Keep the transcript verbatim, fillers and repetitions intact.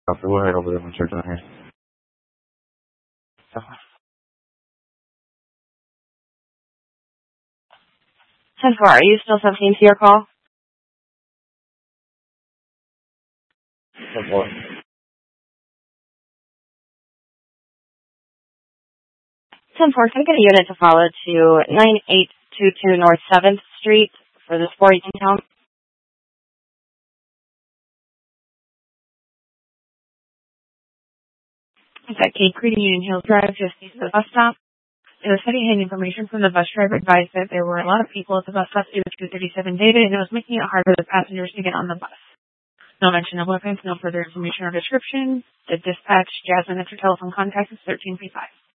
I'll go right over there when you're done here. ten four, are you still seventeen to your call? ten four. ten four, can I get a unit to follow to nine eight two two North seventh Street for the sporting account? Is that Kate Creedy, Union Hills Drive, just east of the bus stop? It was sending in information from the bus driver advised that there were a lot of people at the bus stop due to two thirty-seven data, and it was making it hard for the passengers to get on the bus. No mention of weapons, no further information or description. The dispatch, Jasmine, at your telephone contact is thirteen three five.